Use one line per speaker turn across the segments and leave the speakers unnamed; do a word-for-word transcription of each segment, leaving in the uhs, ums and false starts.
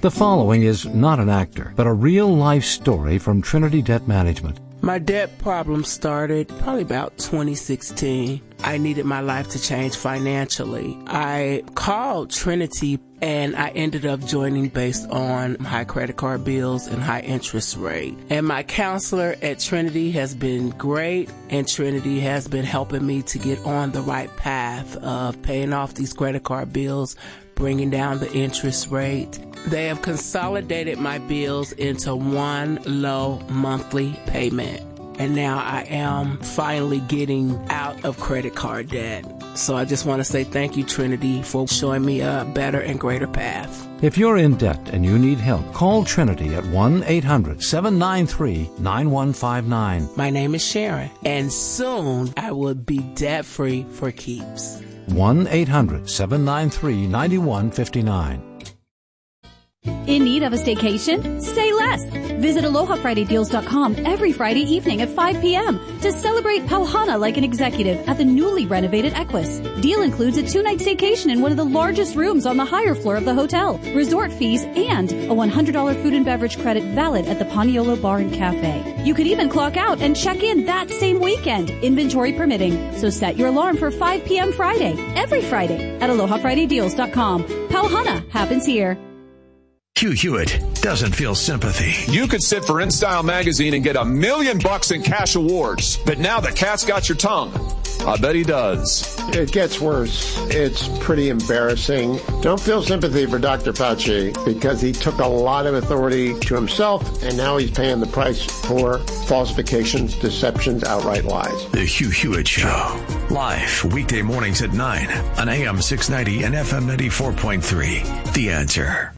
The following is not an actor, but a real-life story from Trinity Debt Management.
My debt problem started probably about twenty sixteen. I needed my life to change financially. I called Trinity and I ended up joining based on high credit card bills and high interest rate. And my counselor at Trinity has been great, and Trinity has been helping me to get on the right path of paying off these credit card bills, bringing down the interest rate. They have consolidated my bills into one low monthly payment. And now I am finally getting out of credit card debt. So I just want to say thank you, Trinity, for showing me a better and greater path.
If you're in debt and you need help, call Trinity at one eight hundred seven nine three nine one five nine.
My name is Sharon, and soon I will be debt-free for keeps.
one eight hundred seven nine three nine one five nine.
In need of a staycation? Say less. Visit aloha friday deals dot com every Friday evening at five p.m. to celebrate Pauhana like an executive at the newly renovated Equus. Deal includes a two-night staycation in one of the largest rooms on the higher floor of the hotel, resort fees, and a one hundred dollars food and beverage credit valid at the Paniolo Bar and Cafe. You could even clock out and check in that same weekend, inventory permitting. So set your alarm for five p.m. Friday, every Friday at aloha friday deals dot com. Pauhana happens here.
Hugh Hewitt doesn't feel sympathy.
You could sit for InStyle magazine and get a million bucks in cash awards, but now the cat's got your tongue. I bet he does.
It gets worse. It's pretty embarrassing. Don't feel sympathy for Doctor Fauci because he took a lot of authority to himself, and now he's paying the price for falsifications, deceptions, outright lies.
The Hugh Hewitt Show. Live weekday mornings at nine on A M six ninety and F M ninety-four point three. The Answer.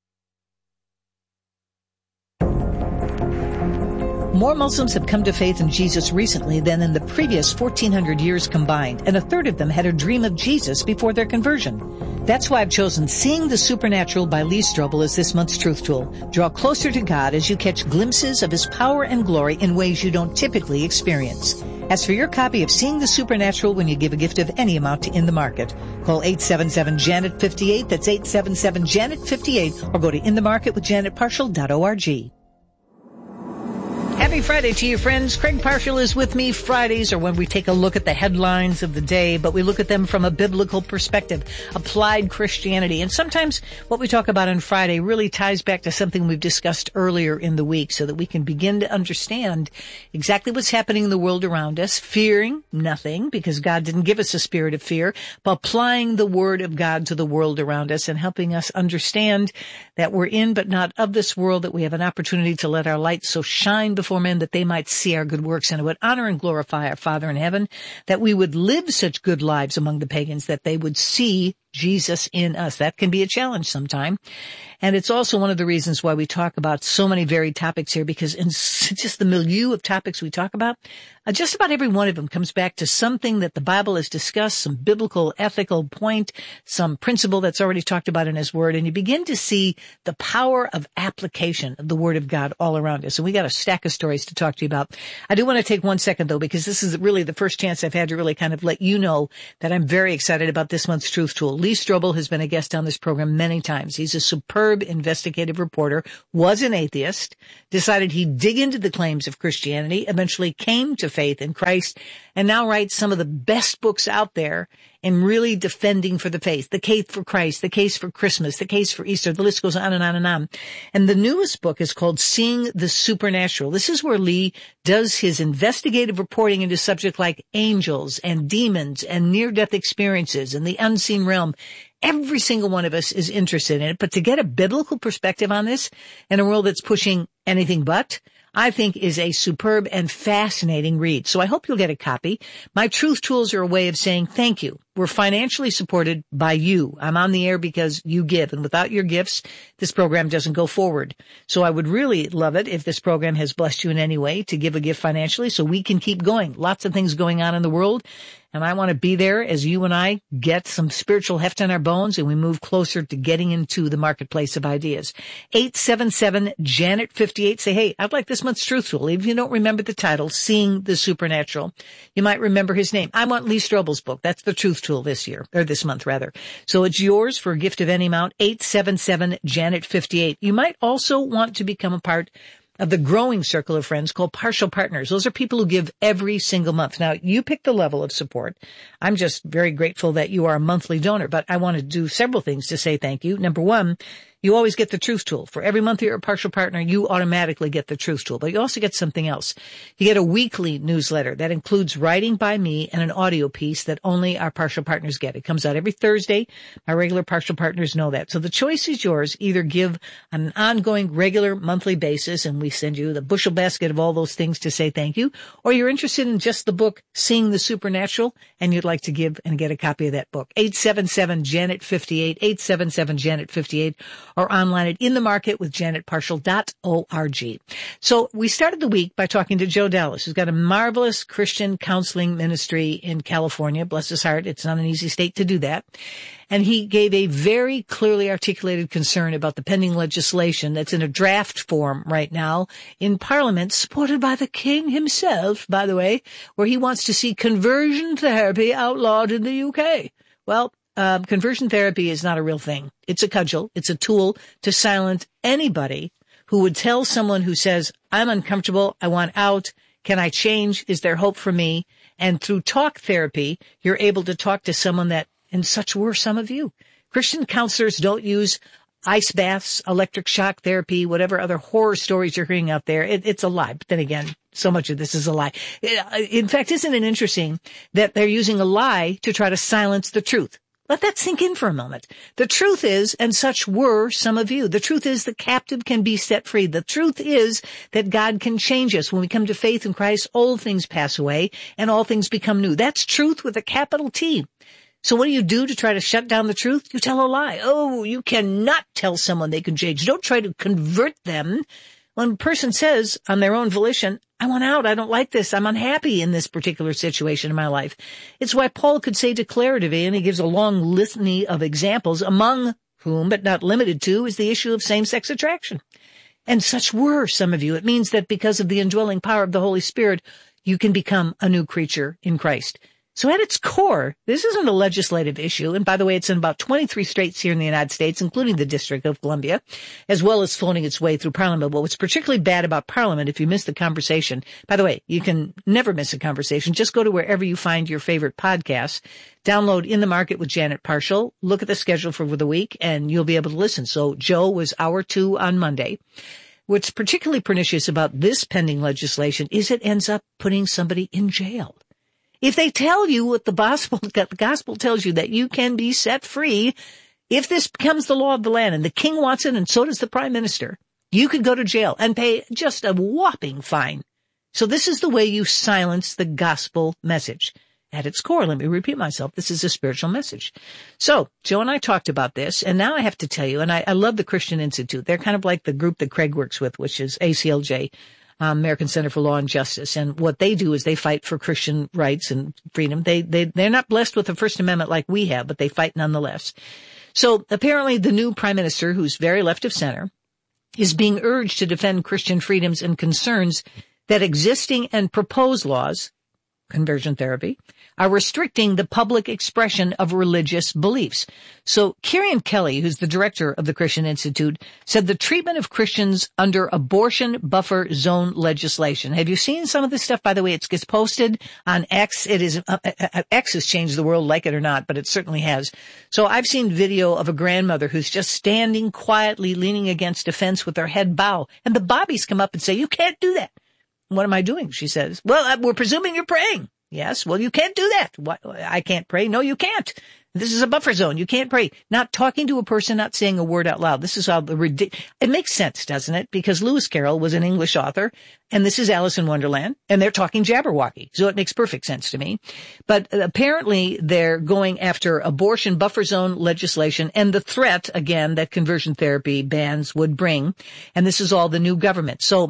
More Muslims have come to faith in Jesus recently than in the previous fourteen hundred years combined, and a third of them had a dream of Jesus before their conversion. That's why I've chosen Seeing the Supernatural by Lee Strobel as this month's Truth Tool. Draw closer to God as you catch glimpses of His power and glory in ways you don't typically experience. As for your copy of Seeing the Supernatural when you give a gift of any amount to In the Market, call eight seven seven Janet fifty-eight, that's eight seven seven Janet fifty-eight, or go to in the market with janet partial dot org. Happy Friday to you, friends. Craig Partial is with me. Fridays are when we take a look at the headlines of the day, but we look at them from a biblical perspective, applied Christianity. And sometimes what we talk about on Friday really ties back to something we've discussed earlier in the week so that we can begin to understand exactly what's happening in the world around us, fearing nothing because God didn't give us a spirit of fear, but applying the Word of God to the world around us and helping us understand that we're in but not of this world, that we have an opportunity to let our light so shine before men that they might see our good works and it would honor and glorify our Father in heaven, that we would live such good lives among the pagans that they would see Jesus in us. That can be a challenge sometime. And it's also one of the reasons why we talk about so many varied topics here, because in just the milieu of topics we talk about, uh, just about every one of them comes back to something that the Bible has discussed, some biblical, ethical point, some principle that's already talked about in His Word, and you begin to see the power of application of the Word of God all around us. And we got a stack of stories to talk to you about. I do want to take one second, though, because this is really the first chance I've had to really kind of let you know that I'm very excited about this month's Truth Tool. Lee Strobel has been a guest on this program many times. He's a superb investigative reporter, was an atheist, decided he'd dig into the claims of Christianity, eventually came to faith in Christ, and now writes some of the best books out there in really defending for the faith, the case for Christ, the case for Christmas, the case for Easter. The list goes on and on and on. And the newest book is called Seeing the Supernatural. This is where Lee does his investigative reporting into subjects like angels and demons and near-death experiences and the unseen realm. Every single one of us is interested in it, but to get a biblical perspective on this in a world that's pushing anything but, I think is a superb and fascinating read. So I hope you'll get a copy. My Truth Tools are a way of saying thank you. We're financially supported by you. I'm on the air because you give, and without your gifts, this program doesn't go forward. So I would really love it if this program has blessed you in any way to give a gift financially so we can keep going. Lots of things going on in the world, And I want to be there as you and I get some spiritual heft in our bones and we move closer to getting into the marketplace of ideas. eight seven seven, Janet fifty-eight. Say, hey, I'd like this month's Truth Tool. Even if you don't remember the title, Seeing the Supernatural, you might remember his name. I want Lee Strobel's book. That's the Truth Tool this year, or this month rather. So it's yours for a gift of any amount, eight seven seven, Janet fifty-eight. You might also want to become a part of the growing circle of friends called Partial Partners. Those are people who give every single month. Now, you pick the level of support. I'm just very grateful that you are a monthly donor, but I want to do several things to say thank you. Number one, you always get the Truth Tool. For every month you're a Partial Partner, you automatically get the Truth Tool. But you also get something else. You get a weekly newsletter that includes writing by me and an audio piece that only our Partial Partners get. It comes out every Thursday. My regular Partial Partners know that. So the choice is yours. Either give on an ongoing, regular, monthly basis, and we send you the bushel basket of all those things to say thank you, or you're interested in just the book, Seeing the Supernatural, and you'd like to give and get a copy of that book. eight seven seven, Janet fifty-eight, eight seven seven, Janet fifty-eight, or online at in the market with janet partial dot org. So we started the week by talking to Joe Dallas, who's got a marvelous Christian counseling ministry in California. Bless his heart. It's not an easy state to do that. And he gave a very clearly articulated concern about the pending legislation that's in a draft form right now in Parliament, supported by the King himself, by the way, where he wants to see conversion therapy outlawed in the U K. Well, Um, conversion therapy is not a real thing. It's a cudgel. It's a tool to silence anybody who would tell someone who says, I'm uncomfortable, I want out, can I change, is there hope for me? And through talk therapy, you're able to talk to someone that, and such were some of you. Christian counselors don't use ice baths, electric shock therapy, whatever other horror stories you're hearing out there. It, it's a lie. But then again, so much of this is a lie. In fact, isn't it interesting that they're using a lie to try to silence the truth? Let that sink in for a moment. The truth is, and such were some of you, the truth is the captive can be set free. The truth is that God can change us. When we come to faith in Christ, old things pass away and all things become new. That's truth with a capital T. So what do you do to try to shut down the truth? You tell a lie. Oh, you cannot tell someone they can change. Don't try to convert them. When a person says on their own volition, I want out, I don't like this, I'm unhappy in this particular situation in my life. It's why Paul could say declaratively, and he gives a long litany of examples, among whom, but not limited to, is the issue of same-sex attraction. And such were some of you. It means that because of the indwelling power of the Holy Spirit, you can become a new creature in Christ. So at its core, this isn't a legislative issue. And by the way, it's in about twenty-three states here in the United States, including the District of Columbia, as well as floating its way through Parliament. But what's particularly bad about Parliament, if you miss the conversation, by the way, you can never miss a conversation. Just go to wherever you find your favorite podcasts, download In the Market with Janet Partial, look at the schedule for the week, and you'll be able to listen. So Joe was hour two on Monday. What's particularly pernicious about this pending legislation is it ends up putting somebody in jail. If they tell you what the gospel, the gospel tells you, that you can be set free, if this becomes the law of the land and the king wants it and so does the prime minister, you could go to jail and pay just a whopping fine. So this is the way you silence the gospel message. At its core, let me repeat myself, this is a spiritual message. So Joe and I talked about this, and now I have to tell you, and I, I love the Christian Institute. They're kind of like the group that Craig works with, which is A C L J. Um, American Center for Law and Justice. And what they do is they fight for Christian rights and freedom. They, they, they're not blessed with the First Amendment like we have, but they fight nonetheless. So apparently the new prime minister, who's very left of center, is being urged to defend Christian freedoms and concerns that existing and proposed laws, conversion therapy, are restricting the public expression of religious beliefs. So Kieran Kelly, who's the director of the Christian Institute, said the treatment of Christians under abortion buffer zone legislation. Have you seen some of this stuff? By the way, it gets posted on X. It is, uh, uh, X has changed the world, like it or not, but it certainly has. So I've seen video of a grandmother who's just standing quietly, leaning against a fence with her head bow. And the bobbies come up and say, you can't do that. What am I doing? She says, well, we're presuming you're praying. Yes. Well, you can't do that. What? I can't pray. No, you can't. This is a buffer zone. You can't pray. Not talking to a person, not saying a word out loud. This is how the ridic- it makes sense, doesn't it? Because Lewis Carroll was an English author, and this is Alice in Wonderland, and they're talking Jabberwocky. So it makes perfect sense to me. But apparently they're going after abortion buffer zone legislation and the threat, again, that conversion therapy bans would bring. And this is all the new government. So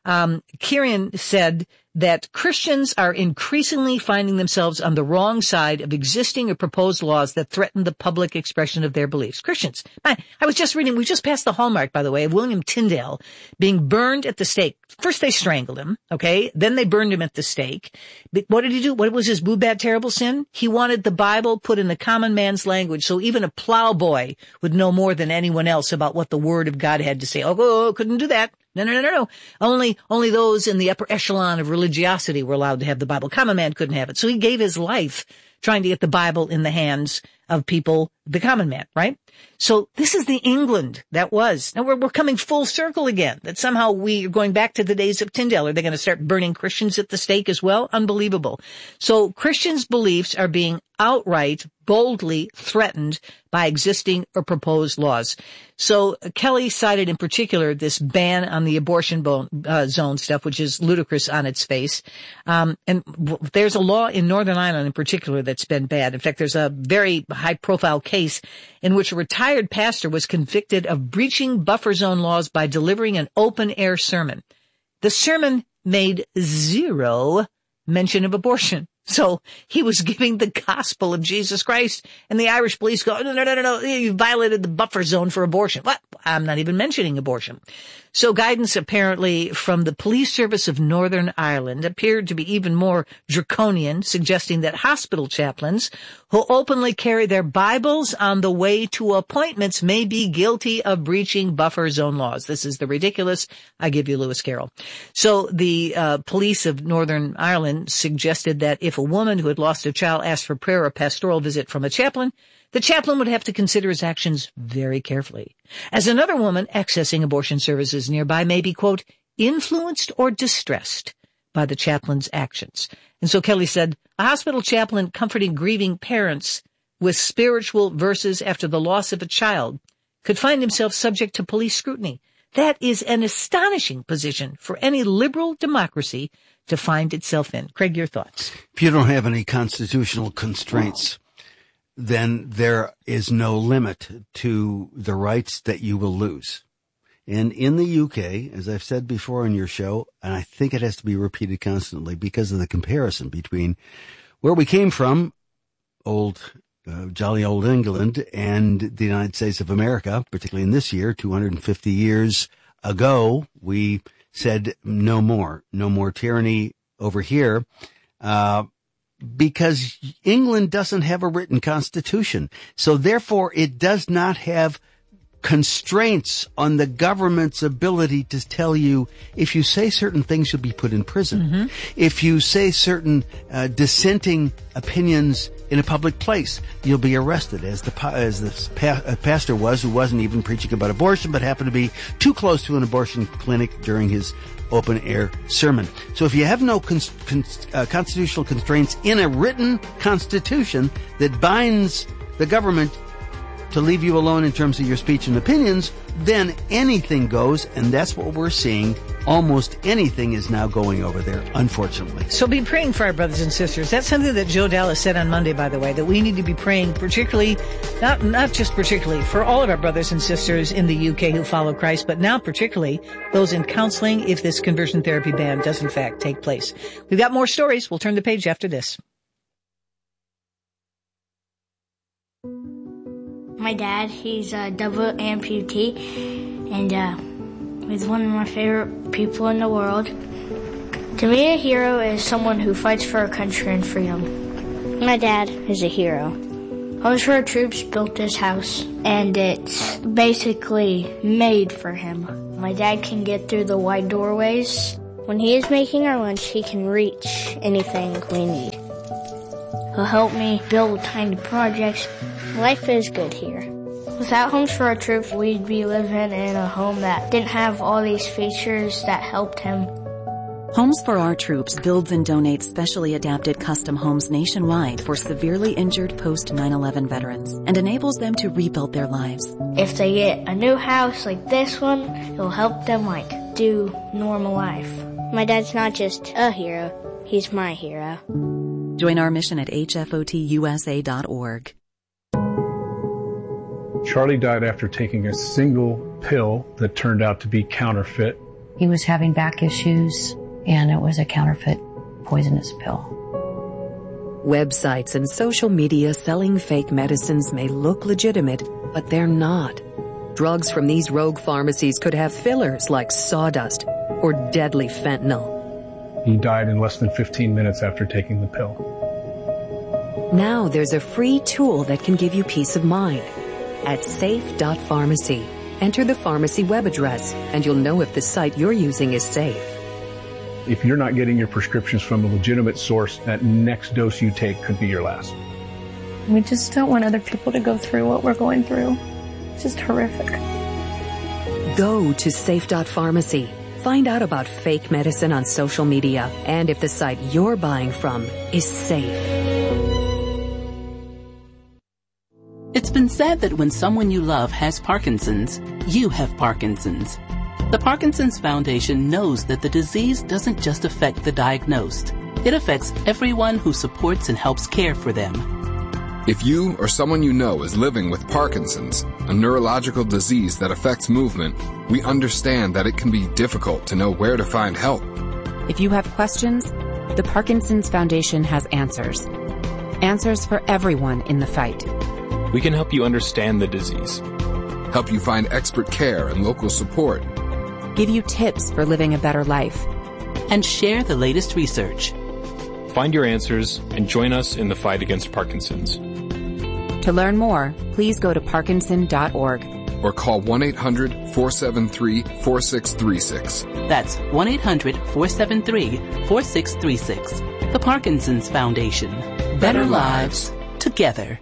Um, Kieran said that Christians are increasingly finding themselves on the wrong side of existing or proposed laws that threaten the public expression of their beliefs. Christians. I, I was just reading, we just passed the hallmark, by the way, of William Tyndale being burned at the stake. First they strangled him, okay? Then they burned him at the stake. But what did he do? What was his boo bad terrible sin? He wanted the Bible put in the common man's language so even a plowboy would know more than anyone else about what the Word of God had to say. Oh, oh, couldn't do that. No, no, no, no, no. Only, only those in the upper echelon of religiosity were allowed to have the Bible. Common man couldn't have it. So he gave his life trying to get the Bible in the hands of people, the common man, right? So this is the England that was. Now we're, we're coming full circle again, that somehow we are going back to the days of Tyndale. Are they going to start burning Christians at the stake as well? Unbelievable. So Christians' beliefs are being outright, boldly threatened by existing or proposed laws. So Kelly cited in particular this ban on the abortion bone, uh, zone stuff, which is ludicrous on its face. Um, and w- there's a law in Northern Ireland in particular that's been bad. In fact, there's a very high-profile case in which a retired pastor was convicted of breaching buffer zone laws by delivering an open-air sermon. The sermon made zero mention of abortion. So he was giving the gospel of Jesus Christ, and the Irish police go, no, no, no, no, no, you violated the buffer zone for abortion. What? I'm not even mentioning abortion. So guidance apparently from the police service of Northern Ireland appeared to be even more draconian, suggesting that hospital chaplains who openly carry their Bibles on the way to appointments may be guilty of breaching buffer zone laws. This is the ridiculous. I give you Lewis Carroll. So the uh, police of Northern Ireland suggested that if a woman who had lost a child asked for prayer or pastoral visit from a chaplain, the chaplain would have to consider his actions very carefully, as another woman accessing abortion services nearby may be, quote, influenced or distressed by the chaplain's actions. And so Kelly said, a hospital chaplain comforting grieving parents with spiritual verses after the loss of a child could find himself subject to police scrutiny. That is an astonishing position for any liberal democracy to find itself in. Craig, your thoughts?
If you don't have any constitutional constraints, then there is no limit to the rights that you will lose. And in the U K, as I've said before on your show, and I think it has to be repeated constantly because of the comparison between where we came from, old, uh, jolly old England, and the United States of America, particularly in this year, two hundred fifty years ago, we said no more, no more tyranny over here. Uh, Because England doesn't have a written constitution. So therefore it does not have constraints on the government's ability to tell you if you say certain things, you'll be put in prison. Mm-hmm. If you say certain uh, dissenting opinions in a public place, you'll be arrested, as the as the pa- pastor was, who wasn't even preaching about abortion, but happened to be too close to an abortion clinic during his open-air sermon. So if you have no cons- cons- uh, constitutional constraints in a written constitution that binds the government to leave you alone in terms of your speech and opinions, then anything goes, and that's what we're seeing. Almost anything is now going over there, unfortunately.
So be praying for our brothers and sisters. That's something that Joe Dallas said on Monday, by the way, that we need to be praying particularly, not not just particularly, for all of our brothers and sisters in the U K who follow Christ, but now particularly those in counseling if this conversion therapy ban does in fact take place. We've got more stories. We'll turn the page after this.
My dad, he's a double amputee, and uh, he's one of my favorite people in the world. To me, a hero is someone who fights for our country and freedom. My dad is a hero. Homes for Our Troops built this house, and it's basically made for him. My dad can get through the wide doorways. When he is making our lunch, he can reach anything we need. He'll help me build tiny projects. Life is good here. Without Homes for Our Troops, we'd be living in a home that didn't have all these features that helped him.
Homes for Our Troops builds and donates specially adapted custom homes nationwide for severely injured post nine eleven veterans and enables them to rebuild their lives.
If they get a new house like this one, it'll help them, like, do normal life. My dad's not just a hero, he's my hero.
Join our mission at H F O T U S A dot org.
Charlie died after taking a single pill that turned out to be counterfeit. He was having back issues, and it was a counterfeit poisonous pill.
Websites and social media selling fake medicines may look legitimate, but they're not. Drugs from these rogue pharmacies could have fillers like sawdust or deadly fentanyl.
He died in less than fifteen minutes after taking the pill.
Now there's a free tool that can give you peace of mind. At safe dot pharmacy, enter the pharmacy web address, and you'll know if the site you're using is safe.
If you're not getting your prescriptions from a legitimate source, that next dose you take could be your last.
We just don't want other people to go through what we're going through. It's just horrific.
Go to safe dot pharmacy. Find out about fake medicine on social media and if the site you're buying from is safe.
It's been said that when someone you love has Parkinson's, you have Parkinson's. The Parkinson's Foundation knows that the disease doesn't just affect the diagnosed. It affects everyone who supports and helps care for them.
If you or someone you know is living with Parkinson's, a neurological disease that affects movement, we understand that it can be difficult to know where to find help.
If you have questions, the Parkinson's Foundation has answers. Answers for everyone in the fight.
We can help you understand the disease,
help you find expert care and local support,
give you tips for living a better life,
and share the latest research.
Find your answers and join us in the fight against Parkinson's.
To learn more, please go to parkinson dot org.
Or call one eight hundred, four seven three, four six three six.
That's one eight hundred, four seven three, four six three six. The Parkinson's Foundation. Better, Better lives together.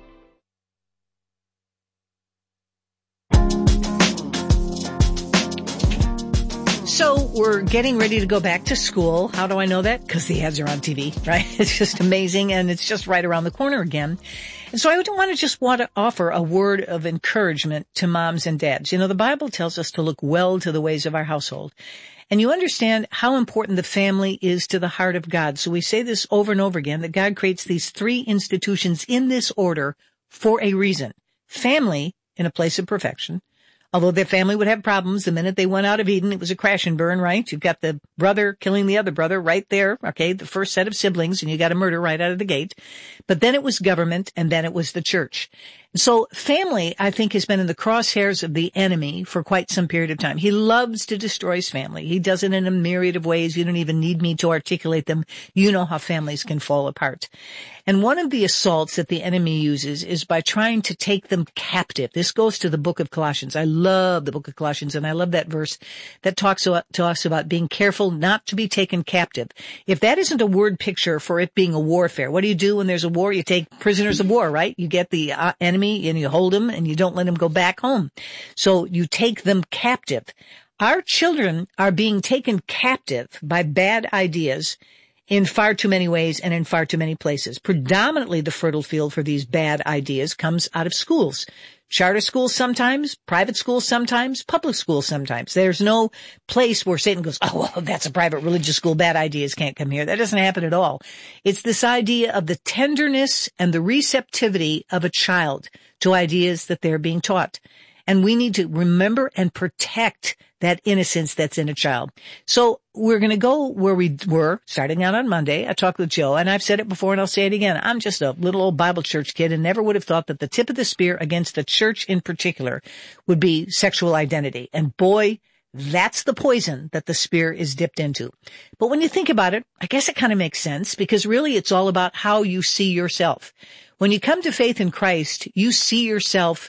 So we're getting ready to go back to school. How do I know that? Because the ads are on T V, right? It's just amazing, and it's just right around the corner again. And so I would want to just want to offer a word of encouragement to moms and dads. You know, the Bible tells us to look well to the ways of our household. And you understand how important the family is to the heart of God. So we say this over and over again, that God creates these three institutions in this order for a reason. Family in a place of perfection. Although their family would have problems the minute they went out of Eden, it was a crash and burn, right? You've got the brother killing the other brother right there, okay, the first set of siblings, and you got a murder right out of the gate. But then it was government, and then it was the church. So family, I think, has been in the crosshairs of the enemy for quite some period of time. He loves to destroy his family. He does it in a myriad of ways. You don't even need me to articulate them. You know how families can fall apart. And one of the assaults that the enemy uses is by trying to take them captive. This goes to the book of Colossians. I love the book of Colossians, and I love that verse that talks to us about being careful not to be taken captive. If that isn't a word picture for it being a warfare, what do you do when there's a war? You take prisoners of war, right? You get the uh, enemy and you hold them and you don't let them go back home. So you take them captive. Our children are being taken captive by bad ideas in far too many ways and in far too many places. Predominantly the fertile field for these bad ideas comes out of schools. Charter schools sometimes, private schools sometimes, public schools sometimes. There's no place where Satan goes, oh, well, that's a private religious school. Bad ideas can't come here. That doesn't happen at all. It's this idea of the tenderness and the receptivity of a child to ideas that they're being taught. And we need to remember and protect that innocence that's in a child. So we're going to go where we were starting out on Monday. I talked with Joe, and I've said it before and I'll say it again. I'm just a little old Bible church kid and never would have thought that the tip of the spear against the church in particular would be sexual identity. And boy, that's the poison that the spear is dipped into. But when you think about it, I guess it kind of makes sense, because really it's all about how you see yourself. When you come to faith in Christ, you see yourself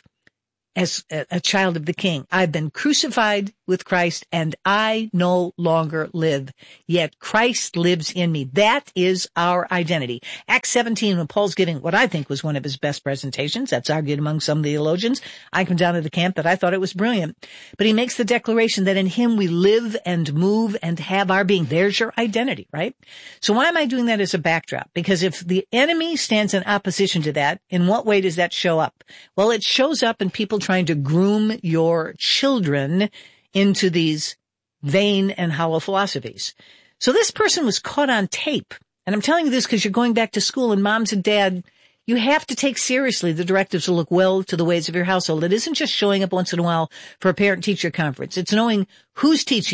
as a, a child of the King. I've been crucified with Christ, and I no longer live, yet Christ lives in me. That is our identity. Acts seventeen, when Paul's giving what I think was one of his best presentations, that's argued among some theologians. I come down to the camp that I thought it was brilliant. But he makes the declaration that in him we live and move and have our being. There's your identity, right? So why am I doing that as a backdrop? Because if the enemy stands in opposition to that, in what way does that show up? Well, it shows up in people trying to groom your children into these vain and hollow philosophies. So this person was caught on tape. And I'm telling you this because you're going back to school, and moms and dad, you have to take seriously the directives to look well to the ways of your household. It isn't just showing up once in a while for a parent-teacher conference. It's knowing who's teaching,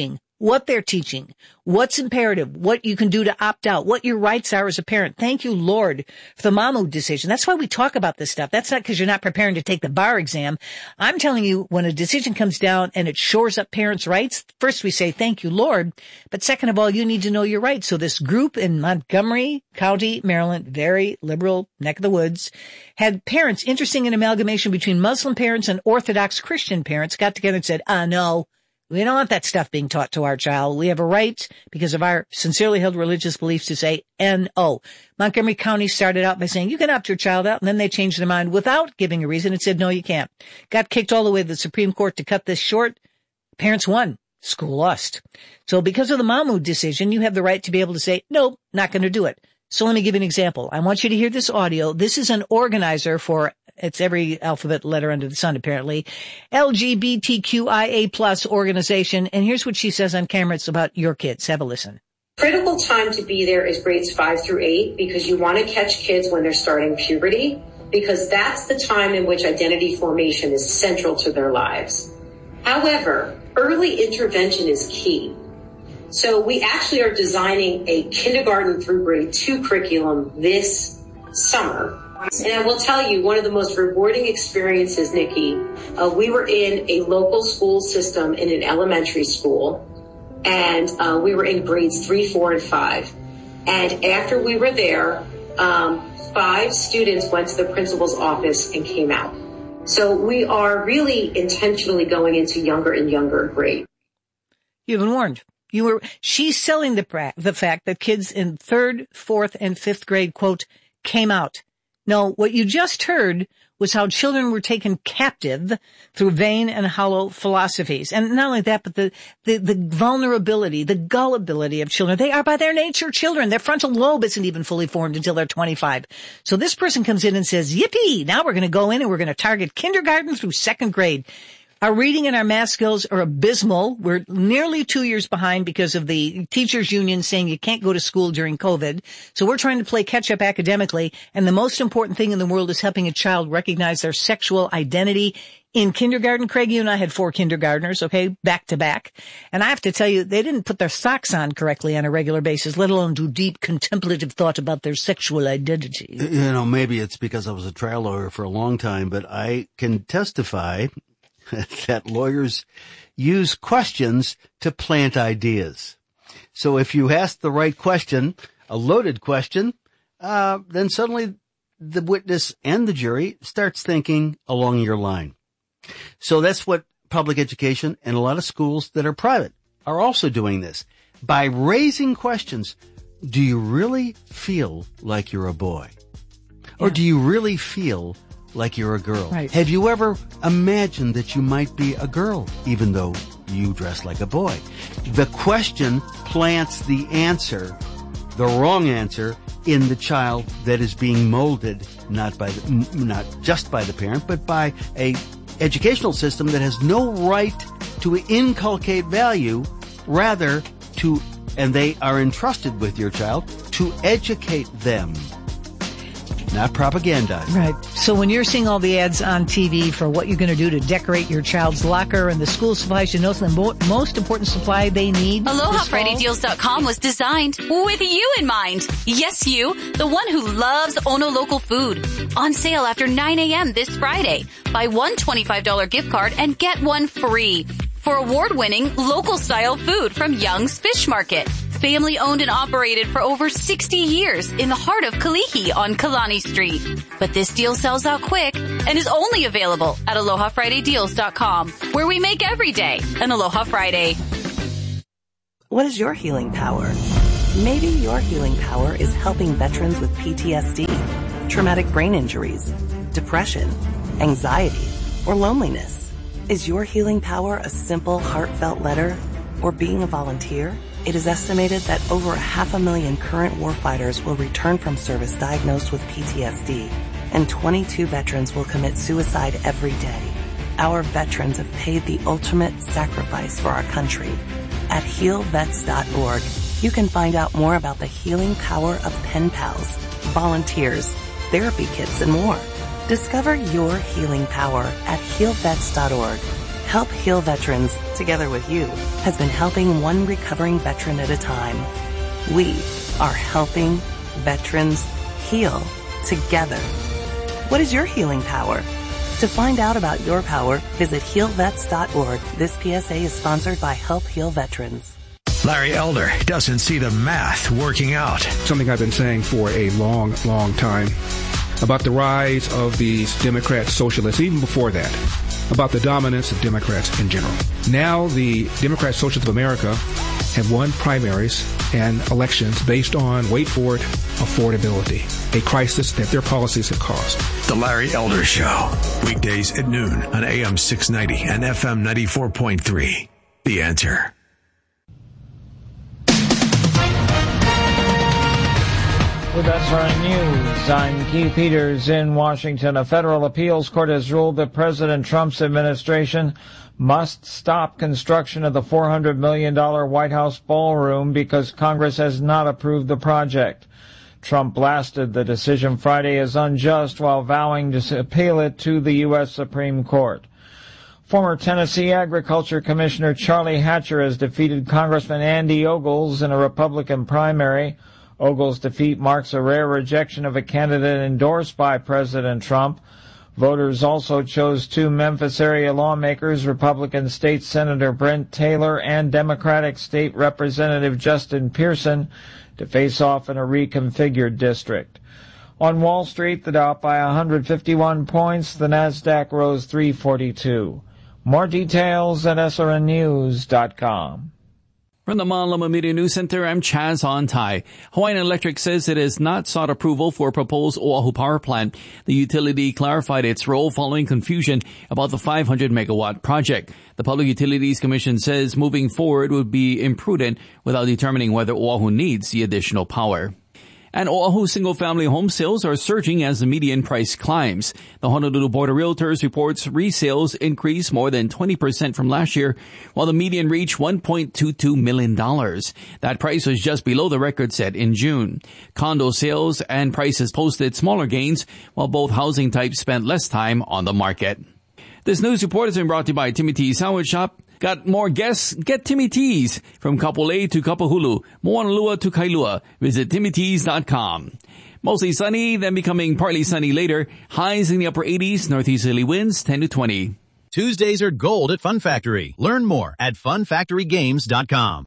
what they're teaching, what's imperative, what you can do to opt out, what your rights are as a parent. Thank you, Lord, for the Mahmoud decision. That's why we talk about this stuff. That's not because you're not preparing to take the bar exam. I'm telling you, when a decision comes down and it shores up parents' rights, first we say, thank you, Lord. But second of all, you need to know your rights. So this group in Montgomery County, Maryland, very liberal neck of the woods, had parents, interesting an amalgamation between Muslim parents and Orthodox Christian parents, got together and said, ah, no. We don't want that stuff being taught to our child. We have a right, because of our sincerely held religious beliefs, to say N O. Montgomery County started out by saying, you can opt your child out, and then they changed their mind without giving a reason and said, no, you can't. Got kicked all the way to the Supreme Court to cut this short. Parents won. School lost. So because of the Mahmoud decision, you have the right to be able to say, nope, not going to do it. So let me give you an example. I want you to hear this audio. This is an organizer for, it's every alphabet letter under the sun, apparently, L G B T Q I A plus organization. And here's what she says on camera. It's about your kids. Have a listen.
Critical time to be there is grades five through eight, because you want to catch kids when they're starting puberty, because that's the time in which identity formation is central to their lives. However, early intervention is key. So we actually are designing a kindergarten through grade two curriculum this summer. And I will tell you, one of the most rewarding experiences, Nikki, uh, we were in a local school system in an elementary school, and uh, we were in grades three, four, and five. And after we were there, um, five students went to the principal's office and came out. So we are really intentionally going into younger and younger grades.
You've been warned. You were, she's selling the, pra- the fact that kids in third, fourth, and fifth grade, quote, came out. No, what you just heard was how children were taken captive through vain and hollow philosophies. And not only that, but the, the, the vulnerability, the gullibility of children. They are by their nature children. Their frontal lobe isn't even fully formed until they're twenty-five. So this person comes in and says, yippee, now we're going to go in and we're going to target kindergarten through second grade. Our reading and our math skills are abysmal. We're nearly two years behind because of the teachers union saying you can't go to school during COVID. So we're trying to play catch up academically. And the most important thing in the world is helping a child recognize their sexual identity. In kindergarten, Craig, you and I had four kindergartners, okay, back to back. And I have to tell you, they didn't put their socks on correctly on a regular basis, let alone do deep contemplative thought about their sexual identity.
You know, maybe it's because I was a trial lawyer for a long time, but I can testify that lawyers use questions to plant ideas. So if you ask the right question, a loaded question, uh, then suddenly the witness and the jury starts thinking along your line. So that's what public education and a lot of schools that are private are also doing this. By raising questions, do you really feel like you're a boy? Or do you really feel like you're a girl?
Right.
Have you ever imagined that you might be a girl, even though you dress like a boy? The question plants the answer, the wrong answer, in the child that is being molded, not by the, not just by the parent, but by a educational system that has no right to inculcate value, rather to, and they are entrusted with your child, to educate them. Not propaganda.
Right. So when you're seeing all the ads on T V for what you're going to do to decorate your child's locker and the school supplies, you know the mo- most important supply they need.
Aloha Friday Deals dot com was designed with you in mind. Yes, you, the one who loves Ono local food. On sale after nine a.m. this Friday. Buy one twenty-five dollars gift card and get one free. For award-winning local-style food from Young's Fish Market. Family owned and operated for over sixty years in the heart of Kalihi on Kalani Street. But this deal sells out quick and is only available at Aloha Friday Deals dot com, where we make every day an Aloha Friday.
What is your healing power? Maybe your healing power is helping veterans with P T S D, traumatic brain injuries, depression, anxiety, or loneliness. Is your healing power a simple, heartfelt letter or being a volunteer? It is estimated that over a half a million current warfighters will return from service diagnosed with P T S D, and twenty-two veterans will commit suicide every day. Our veterans have paid the ultimate sacrifice for our country. At heal vets dot org, you can find out more about the healing power of pen pals, volunteers, therapy kits, and more. Discover your healing power at heal vets dot org. Help Heal Veterans, together with you, has been helping one recovering veteran at a time. We are helping veterans heal together. What is your healing power? To find out about your power, visit heal vets dot org. This P S A is sponsored by Help Heal Veterans.
Larry Elder doesn't see the math working out.
Something I've been saying for a long, long time about the rise of these Democrat socialists, even before that, about the dominance of Democrats in general. Now the Democrat Socialists of America have won primaries and elections based on, wait for it, affordability, a crisis that their policies have caused.
The Larry Elder Show, weekdays at noon on A M six ninety and F M ninety-four point three. The Answer.
With S R N News, I'm Keith Peters in Washington. A federal appeals court has ruled that President Trump's administration must stop construction of the four hundred million dollars White House ballroom because Congress has not approved the project. Trump blasted the decision Friday as unjust while vowing to appeal it to the U S Supreme Court. Former Tennessee Agriculture Commissioner Charlie Hatcher has defeated Congressman Andy Ogles in a Republican primary. Ogles' defeat marks a rare rejection of a candidate endorsed by President Trump. Voters also chose two Memphis area lawmakers, Republican State Senator Brent Taylor and Democratic State Representative Justin Pearson, to face off in a reconfigured district. On Wall Street, the Dow up by one hundred fifty-one points, the Nasdaq rose three forty-two. More details at S R N news dot com.
From the Manlama Media News Center, I'm Chaz Ontai. Hawaiian Electric says it has not sought approval for a proposed Oahu power plant. The utility clarified its role following confusion about the five hundred megawatt project. The Public Utilities Commission says moving forward would be imprudent without determining whether Oahu needs the additional power. And Oahu single-family home sales are surging as the median price climbs. The Honolulu Board of Realtors reports resales increased more than twenty percent from last year, while the median reached one point two two million dollars. That price was just below the record set in June. Condo sales and prices posted smaller gains, while both housing types spent less time on the market. This news report has been brought to you by Timmy T's Sandwich Shop. Got more guests? Get Timmy T's. From Kapolei to Kapahulu, Moanalua to Kailua. Visit timmy tees dot com. Mostly sunny, then becoming partly sunny later. Highs in the upper eighties, northeasterly winds ten to twenty.
Tuesdays are gold at Fun Factory. Learn more at fun factory games dot com.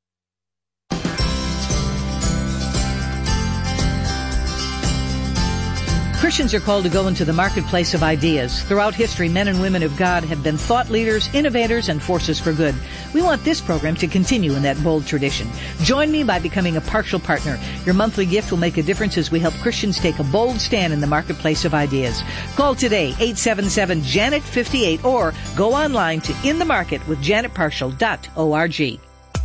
Christians are called to go into the marketplace of ideas. Throughout history, men and women of God have been thought leaders, innovators, and forces for good. We want this program to continue in that bold tradition. Join me by becoming a partial partner. Your monthly gift will make a difference as we help Christians take a bold stand in the marketplace of ideas. Call today, eight seven seven, Janet fifty-eight, or go online to in the market with janet partial dot org.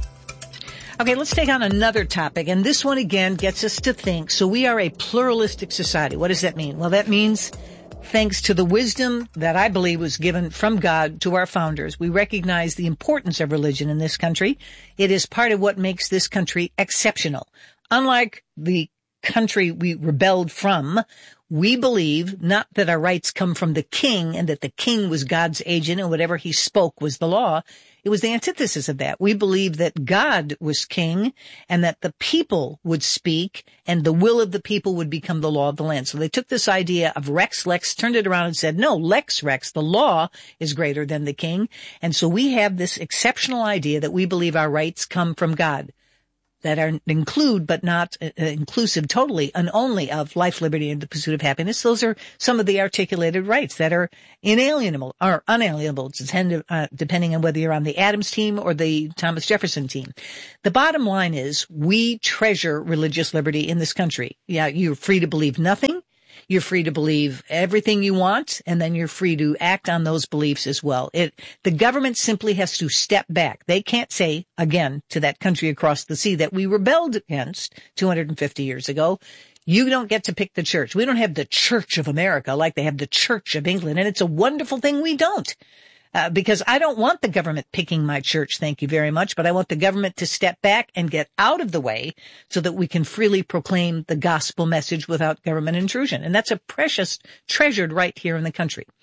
Okay, let's take on another topic, and this one again gets us to think. So we are a pluralistic society. What does that mean? Well, that means thanks to the wisdom that I believe was given from God to our founders, we recognize the importance of religion in this country. It is part of what makes this country exceptional. Unlike the country we rebelled from, we believe not that our rights come from the king and that the king was God's agent and whatever he spoke was the law. It was the antithesis of that. We believe that God was king and that the people would speak and the will of the people would become the law of the land. So they took this idea of Rex Lex, turned it around and said, no, Lex Rex, the law is greater than the king. And so we have this exceptional idea that we believe our rights come from God, that are include but not uh, inclusive totally and only of life, liberty, and the pursuit of happiness. Those are some of the articulated rights that are inalienable or unalienable, depend, uh, depending on whether you're on the Adams team or the Thomas Jefferson team. The bottom line is we treasure religious liberty in this country. Yeah, you're free to believe nothing. You're free to believe everything you want, and then you're free to act on those beliefs as well. It, the government simply has to step back. They can't say, again, to that country across the sea that we rebelled against two hundred fifty years ago, you don't get to pick the church. We don't have the Church of America like they have the Church of England, and it's a wonderful thing we don't. Uh, because I don't want the government picking my church, thank you very much, but I want the government to step back and get out of the way so that we can freely proclaim the gospel message without government intrusion. And that's a precious, treasured right here in the country.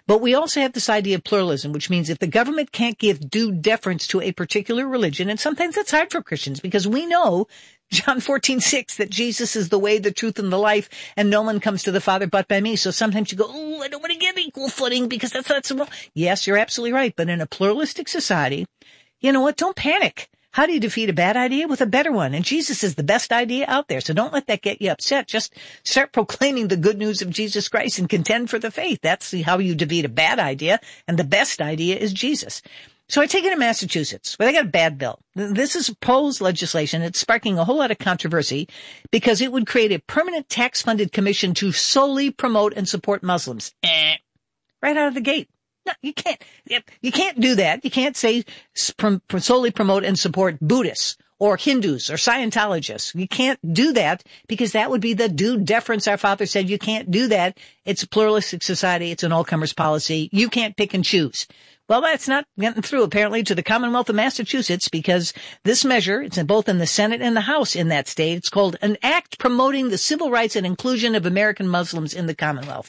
But we also have this idea of pluralism, which means if the government can't give due deference to a particular religion, and sometimes that's hard for Christians because we know John fourteen six, that Jesus is the way, the truth, and the life, and no one comes to the Father but by me. So sometimes you go, oh, I don't want to give equal footing because that's not so. Yes, you're absolutely right. But in a pluralistic society, you know what? Don't panic. How do you defeat a bad idea? With a better one. And Jesus is the best idea out there. So don't let that get you upset. Just start proclaiming the good news of Jesus Christ and contend for the faith. That's how you defeat a bad idea. And the best idea is Jesus. So I take it in Massachusetts, where they got a bad bill. This is proposed legislation. It's sparking a whole lot of controversy because it would create a permanent tax-funded commission to solely promote and support Muslims. Eh, right out of the gate. No, you can't. You can't do that. You can't say solely promote and support Buddhists or Hindus or Scientologists. You can't do that because that would be the due deference. Our father said you can't do that. It's a pluralistic society. It's an all-comers policy. You can't pick and choose. Well, that's not getting through, apparently, to the Commonwealth of Massachusetts because this measure, it's in both in the Senate and the House in that state. It's called an act promoting the civil rights and inclusion of American Muslims in the Commonwealth.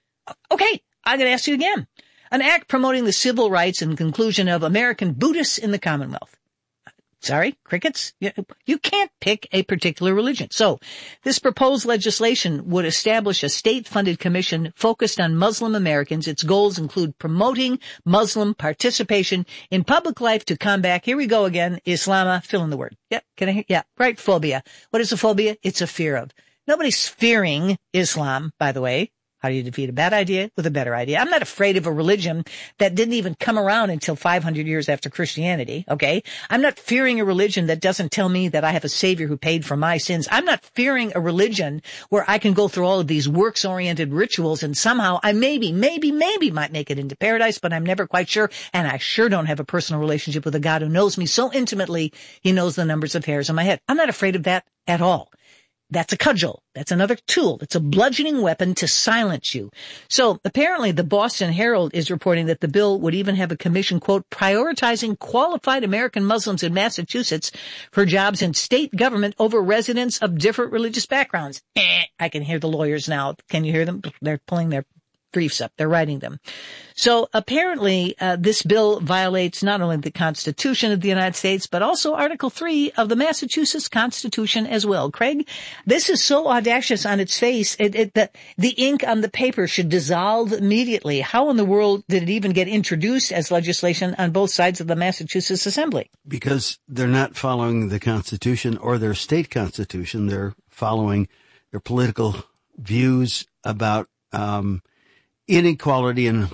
Okay, I'm going to ask you again. An act promoting the civil rights and inclusion of American Buddhists in the Commonwealth. Sorry, crickets? You can't pick a particular religion. So this proposed legislation would establish a state-funded commission focused on Muslim Americans. Its goals include promoting Muslim participation in public life to combat, here we go again, Islama, fill in the word. Yeah, can I, yeah, right, phobia. What is a phobia? It's a fear of. Nobody's fearing Islam, by the way. How do you defeat a bad idea with a better idea? I'm not afraid of a religion that didn't even come around until five hundred years after Christianity, okay? I'm not fearing a religion that doesn't tell me that I have a Savior who paid for my sins. I'm not fearing a religion where I can go through all of these works-oriented rituals and somehow I maybe, maybe, maybe might make it into paradise, but I'm never quite sure. And I sure don't have a personal relationship with a God who knows me so intimately, he knows the numbers of hairs on my head. I'm not afraid of that at all. That's a cudgel. That's another tool. It's a bludgeoning weapon to silence you. So apparently the Boston Herald is reporting that the bill would even have a commission, quote, prioritizing qualified American Muslims in Massachusetts for jobs in state government over residents of different religious backgrounds. Eh, I can hear the lawyers now. Can you hear them? They're pulling their briefs up. They're writing them. So apparently, uh, this bill violates not only the Constitution of the United States, but also Article three of the Massachusetts Constitution as well. Craig, this is so audacious on its face. It, it, the, the ink on the paper should dissolve immediately. How in the world did it even get introduced as legislation on both sides of the Massachusetts Assembly?
Because they're not following the Constitution or their state constitution. They're following their political views about, um, inequality, and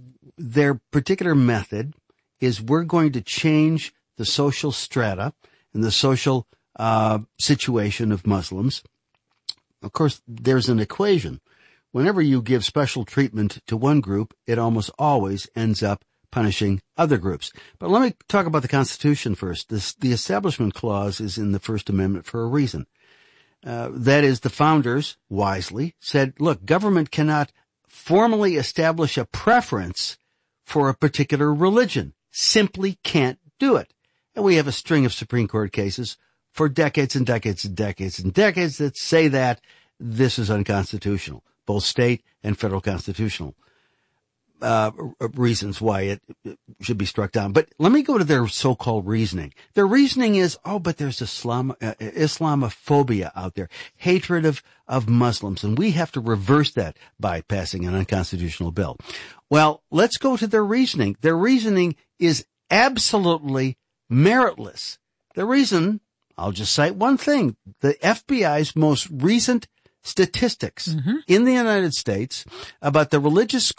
their particular method is we're going to change the social strata and the social uh situation of Muslims. Of course, there's an equation. Whenever you give special treatment to one group, it almost always ends up punishing other groups. But let me talk about the Constitution first. This, the Establishment Clause is in the First Amendment for a reason. Uh, that is, the founders, wisely, said, look, government cannot formally establish a preference for a particular religion. Simply can't do it. And we have a string of Supreme Court cases for decades and decades and decades and decades that say that this is unconstitutional, both state and federal constitutional uh reasons why it should be struck down. But let me go to their so-called reasoning. Their reasoning is, oh, but there's Islam, uh, Islamophobia out there, hatred of, of Muslims, and we have to reverse that by passing an unconstitutional bill. Well, let's go to their reasoning. Their reasoning is absolutely meritless. The reason, I'll just cite one thing, the F B I's most recent statistics mm-hmm. in the United States about the religious